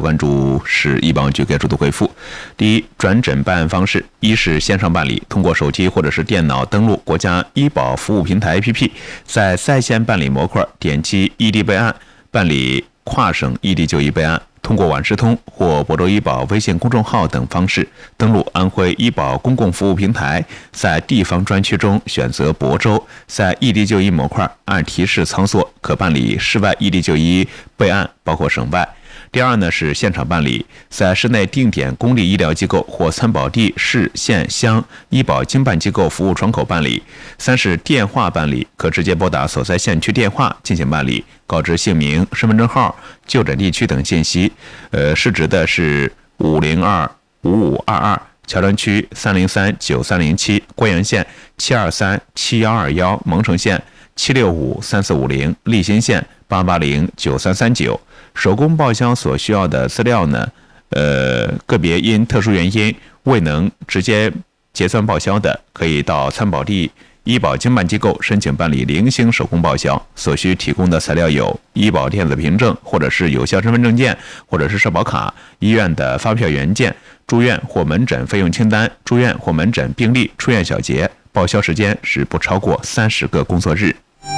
关注市医保局给出的回复。第一，转诊办案方式：一是线上办理，通过手机或者是电脑登录国家医保服务平台 APP， 在在线办理模块点击异地备案，办理跨省异地就医备案。通过网视通或亳州医保微信公众号等方式登录安徽医保公共服务平台，在地方专区中选择亳州，在异地就医模块按提示操作，可办理市外异地就医备案，包括省外。第二呢是现场办理，在市内定点公立医疗机构或参保地市县乡医保经办机构服务窗口办理。三是电话办理，可直接拨打所在县区电话进行办理，告知姓名、身份证号、就诊地区等信息。市直的是502-5522，乔梁区303-9307，关阳县723-7121，蒙城县765-3450，利辛县880-9339。手工报销所需要的资料呢，个别因特殊原因未能直接结算报销的，可以到参保地医保经办机构申请办理零星手工报销。所需提供的材料有医保电子凭证，或者是有效身份证件，或者是社保卡、医院的发票原件、住院或门诊费用清单、住院或门诊病历、出院小结。报销时间是不超过30个工作日。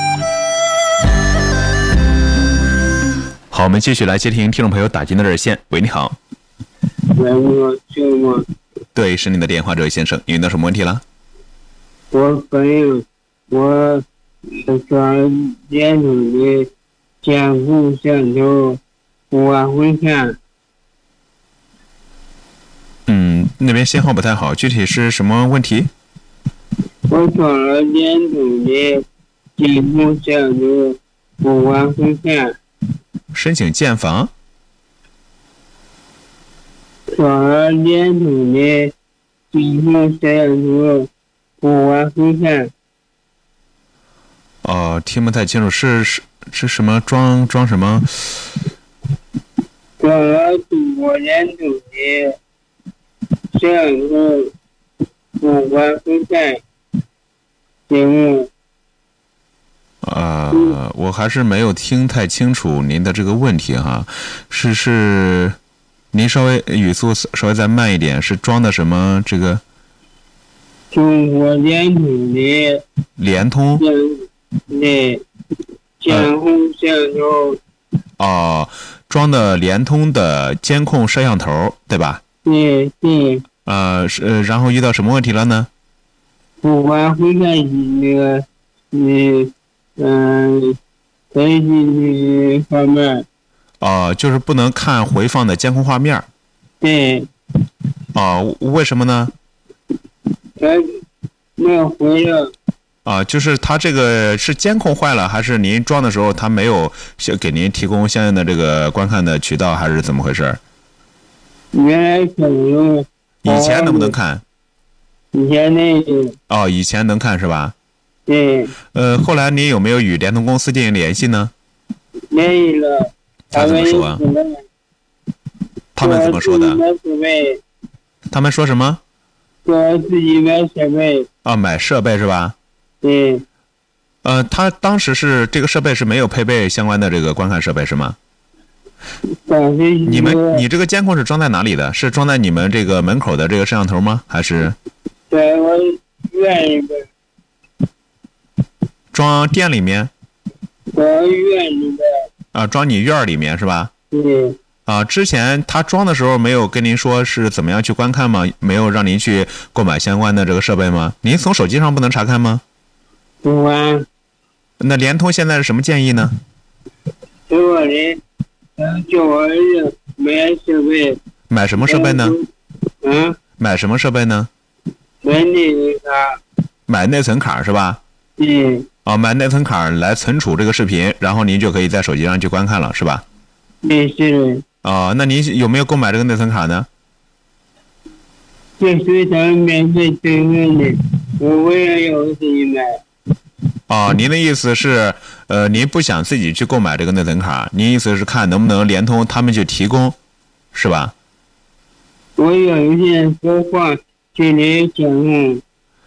好，我们继续来接听听众朋友打进的热线。喂，你好。 喂，我听吗？ 对，是您的电话，这位先生，您遇到什么问题了？ 我朋友，我说电筒的监控摄像头不往回看。 那边信号不太好，具体是什么问题？ 我装了电筒的监控摄像头不往回看。 申请建房？ 装了电筒的监控摄像头不往回看。 哦，听不太清楚，是什么装什么？ 装了中国电筒的摄像头不往回看节目。 我还是没有听太清楚您的这个问题哈，是您稍微语速稍微再慢一点，是装的什么这个？ 中国联通的联通的监控摄像头。 装的联通的监控摄像头，对吧？ 对。 然后遇到什么问题了呢？ 不管回看那个分析的画面。 就是不能看回放的监控画面。 对。 为什么呢？ 没有回了。 就是它这个是监控坏了，还是您装的时候它没有给您提供相应的这个观看的渠道，还是怎么回事？ 原来可能以前能不能看？ 以前那个。 以前能看是吧？ 对。 后来您有没有与联通公司进行联系呢？ 联系了。 他怎么说啊？他们怎么说的？他们说什么？ 说自己买设备。 买设备是吧？ 对。 他当时是这个设备是没有配备相关的这个观看设备是吗？你这个监控是装在哪里的？是装在你们这个门口的这个摄像头吗？还是？ 在我院里边。 装店里面？ 装院里边。 装你院里面是吧？ 对。 之前他装的时候没有跟您说是怎么样去观看吗？没有让您去购买相关的这个设备吗？您从手机上不能查看吗？ 不啊。 那联通现在是什么建议呢？ 叫我儿子买设备。 买什么设备呢？买什么设备呢？ 买内存卡。 买内存卡是吧？ 对。 买内存卡来存储这个视频，然后您就可以在手机上去观看了，是吧？ 对，是的。那您有没有购买这个内存卡呢？ 这是他们免费提供的，我也要自己买。 您的意思是，您不想自己去购买这个内存卡，您意思是看能不能联通他们去提供，是吧？ 我有些说话距离监控。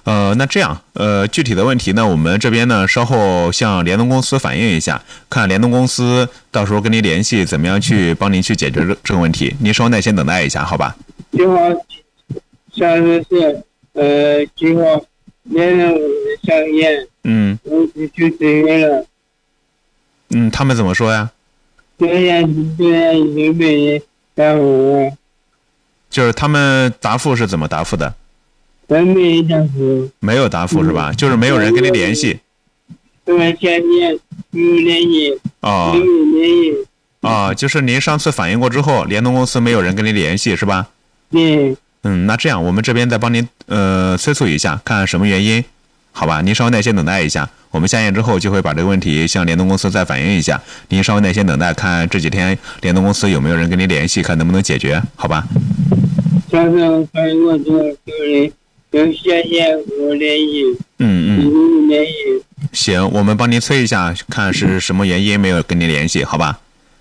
那这样，具体的问题呢，我们这边呢稍后向联通公司反映一下，看联通公司到时候跟您联系，怎么样去帮您去解决这个问题。您稍微耐心等待一下，好吧？ 计划下次是计划联通上线，我就去这个了。 他们怎么说呀？ 对呀，已经被答复了。 就是他们答复是怎么答复的？ 没答复。 没有答复是吧？就是没有人跟您联系。 前天没有联系。没有联系。 就是您上次反映过之后，联通公司没有人跟您联系是吧？ 对。 那这样我们这边再帮您催促一下，看什么原因，好吧？您稍微耐心等待一下，我们下线之后就会把这个问题向联通公司再反映一下。您稍微耐心等待，看这几天联通公司有没有人跟您联系，看能不能解决，好吧？ 下次反映过之后就谢谢我联系。联系。 行，我们帮您催一下，看是什么原因没有跟您联系，好吧？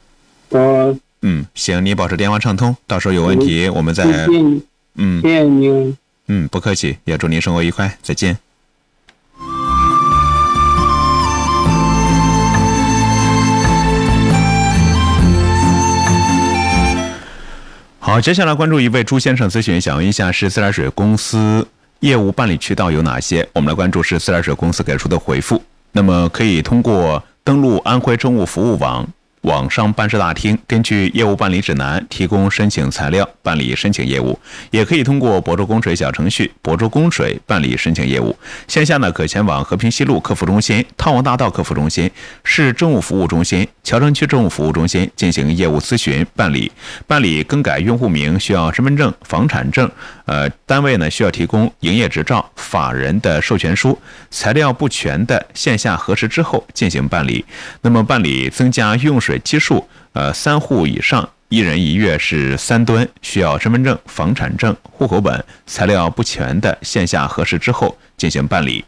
行，你保持电话畅通，到时候有问题我们再。 谢谢您。 不客气，也祝您生活愉快，再见。好，接下来关注一位朱先生咨询，想问一下是自来水公司业务办理渠道有哪些？我们来关注是自来水公司给出的回复。那么可以通过登录安徽政务服务网网上办事大厅，根据业务办理指南提供申请材料办理申请业务，也可以通过亳州供水小程序亳州供水办理申请业务。线下呢可前往和平西路客服中心、汤王大道客服中心、市政务服务中心、桥城区政务服务中心进行业务咨询办理。办理更改用户名需要身份证、房产证，单位呢需要提供营业执照、法人的授权书，材料不全的线下核实之后进行办理。那么办理增加用水基数，3户以上，1人1月是3吨，需要身份证、房产证、户口本，材料不全的线下核实之后进行办理。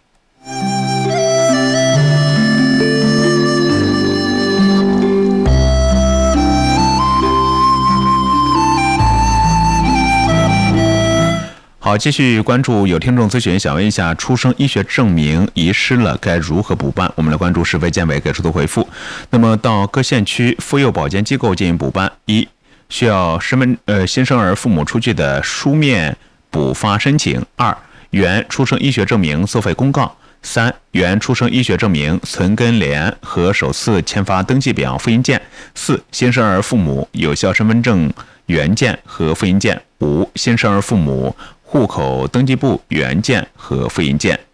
好，继续关注有听众咨询，想问一下出生医学证明遗失了该如何补办？我们来关注是卫健委给出的回复。那么到各县区妇幼保健机构进行补办：一、需要新生儿父母出具的书面补发申请；二、原出生医学证明作废公告；三、原出生医学证明存根联和首次签发登记表复印件；四、新生儿父母有效身份证原件和复印件；五、新生儿父母户口登记簿原件和复印件。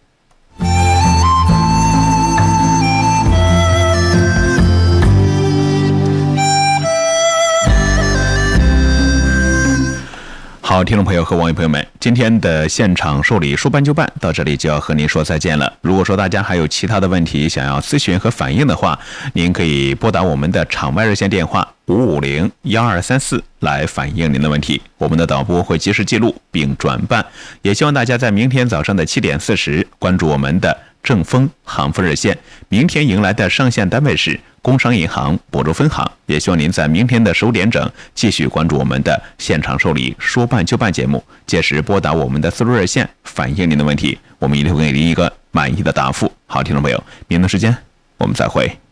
好，听众朋友和网友朋友们，今天的现场受理说办就办到这里就要和您说再见了。如果说大家还有其他的问题想要咨询和反映的话，您可以拨打我们的场外热线电话550-1234来反映您的问题，我们的导播会及时记录并转办。也希望大家在明天早上的7点40关注我们的正风行富热线。明天迎来的上线单位是工商银行亳州分行，也希望您在明天的15点整继续关注我们的现场受理说办就办节目，届时拨打我们的思路热线反映您的问题，我们一定会给您一个满意的答复。好，听众朋友，明天时间我们再会。